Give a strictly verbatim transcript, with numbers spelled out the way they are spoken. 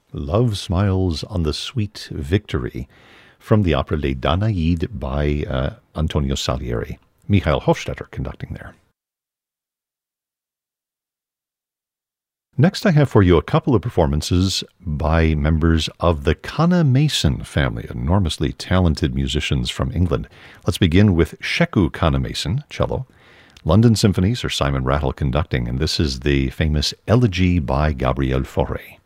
Love Smiles on the Sweet Victory from the opera Les Danaïdes by uh, Antonio Salieri. Michael Hofstetter conducting there. Next, I have for you a couple of performances by members of the Kannah-Mason family, enormously talented musicians from England. Let's begin with Sheku Kannah-Mason, cello. London Symphony, Sir Simon Rattle conducting, and this is the famous Elegy by Gabriel Fauré.